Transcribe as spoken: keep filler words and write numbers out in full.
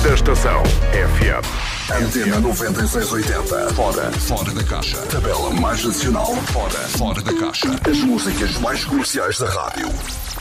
da Estação F M. Antena noventa e seis oitenta. Fora. Fora da caixa. Tabela mais nacional. Fora. Fora da caixa. As músicas mais comerciais da rádio.